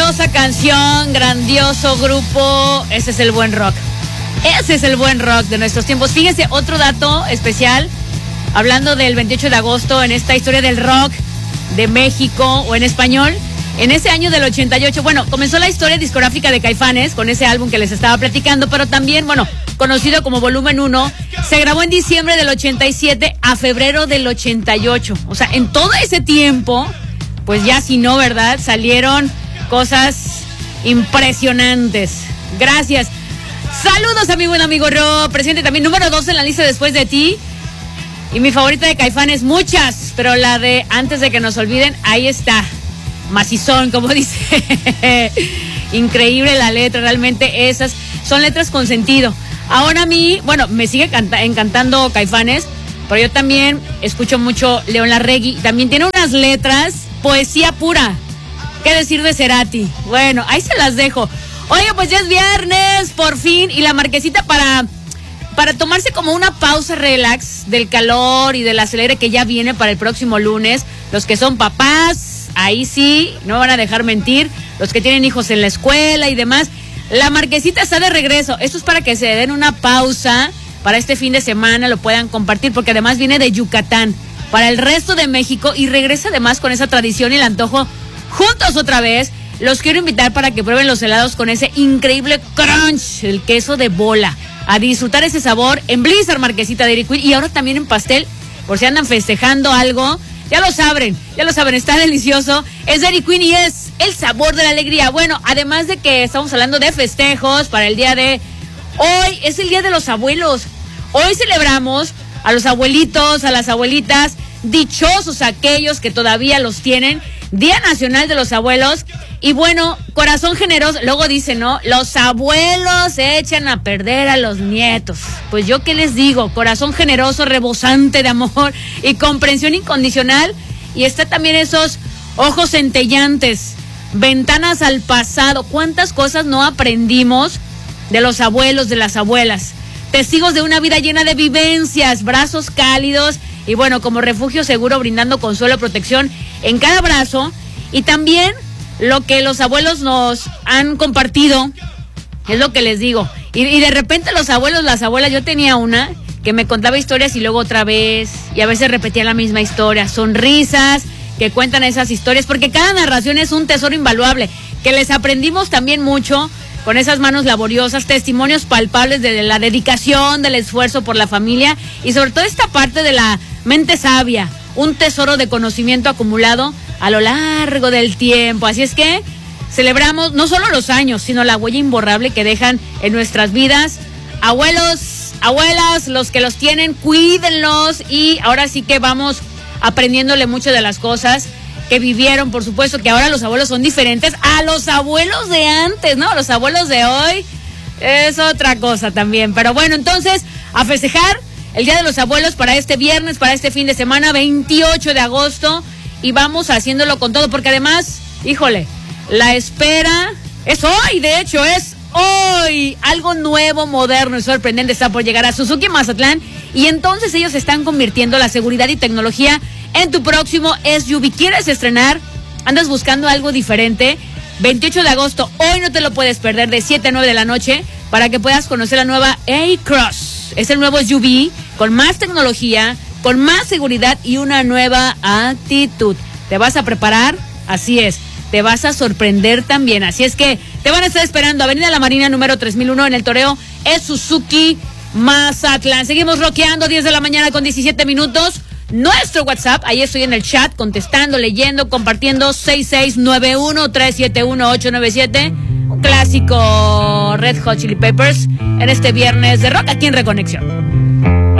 Grandiosa canción, grandioso grupo. Ese es el buen rock. Ese es el buen rock de nuestros tiempos. Fíjense, otro dato especial, hablando del 28 de agosto, en esta historia del rock de México o en español. En ese año del 88, bueno, comenzó la historia discográfica de Caifanes con ese álbum que les estaba platicando, pero también, bueno, conocido como Volumen 1, se grabó en diciembre del 87 a febrero del 88. O sea, en todo ese tiempo, pues ya si no, ¿verdad? Salieron cosas impresionantes. Gracias. Saludos a mi buen amigo Ro, presente también número 2 en la lista Después de Ti. Y mi favorita de Caifanes, muchas, pero la de Antes de que nos olviden, ahí está. Macizón, como dice. Increíble la letra, realmente esas son letras con sentido. Ahora a mí, bueno, me sigue encantando Caifanes, pero yo también escucho mucho León Larregui. También tiene unas letras, poesía pura. ¿Qué decir de Cerati? Bueno, ahí se las dejo. Oye, pues ya es viernes, por fin, y la marquesita para tomarse como una pausa relax del calor y del acelere que ya viene para el próximo lunes. Los que son papás, ahí sí, no van a dejar mentir. Los que tienen hijos en la escuela y demás. La marquesita está de regreso. Esto es para que se den una pausa para este fin de semana, lo puedan compartir, porque además viene de Yucatán para el resto de México y regresa además con esa tradición y el antojo juntos otra vez. Los quiero invitar para que prueben los helados con ese increíble crunch, el queso de bola. A disfrutar ese sabor en Blizzard, marquesita de Dairy Queen, y ahora también en pastel, por si andan festejando algo. Ya lo saben, está delicioso. Es Dairy Queen y es el sabor de la alegría. Bueno, además de que estamos hablando de festejos para el día de hoy, es el día de los abuelos. Hoy celebramos a los abuelitos, a las abuelitas, dichosos aquellos que todavía los tienen. Día Nacional de los Abuelos. Y bueno, corazón generoso, luego dicen, ¿no? Los abuelos se echan a perder a los nietos. Pues yo qué les digo, corazón generoso, rebosante de amor y comprensión incondicional. Y está también esos ojos centellantes, ventanas al pasado. ¿Cuántas cosas no aprendimos de los abuelos, de las abuelas? Testigos de una vida llena de vivencias, brazos cálidos y bueno, como refugio seguro, brindando consuelo, protección en cada brazo. Y también lo que los abuelos nos han compartido, es lo que les digo. Y de repente los abuelos, las abuelas, yo tenía una que me contaba historias y luego otra vez, y a veces repetía la misma historia. Sonrisas que cuentan esas historias, porque cada narración es un tesoro invaluable, que les aprendimos también mucho con esas manos laboriosas, testimonios palpables de la dedicación, del esfuerzo por la familia y sobre todo esta parte de la mente sabia, un tesoro de conocimiento acumulado a lo largo del tiempo. Así es que celebramos no solo los años, sino la huella imborrable que dejan en nuestras vidas. Abuelos, abuelas, los que los tienen, cuídenlos y ahora sí que vamos aprendiéndole mucho de las cosas que vivieron. Por supuesto que ahora los abuelos son diferentes a los abuelos de antes, ¿no? Los abuelos de hoy es otra cosa también. Pero bueno, entonces, a festejar el Día de los Abuelos para este viernes, para este fin de semana, 28 de agosto. Y vamos haciéndolo con todo, porque además, híjole, la espera es hoy, de hecho, es hoy. Algo nuevo, moderno y sorprendente está por llegar a Suzuki Mazatlán. Y entonces ellos están convirtiendo la seguridad y tecnología en tu próximo SUV. ¿Quieres estrenar? ¿Andas buscando algo diferente? 28 de agosto, hoy no te lo puedes perder, de 7 a 9 de la noche, para que puedas conocer la nueva A-Cross. Es el nuevo SUV con más tecnología, con más seguridad y una nueva actitud. ¿Te vas a preparar? Así es. Te vas a sorprender también. Así es que te van a estar esperando. Avenida La Marina, número 3001, en el Toreo, es Suzuki Mazatlán. Seguimos rockeando, 10 de la mañana con 17 minutos. Nuestro WhatsApp, ahí estoy en el chat, contestando, leyendo, compartiendo, 6691-371-897. Un clásico Red Hot Chili Peppers en este viernes de rock aquí en Reconexión.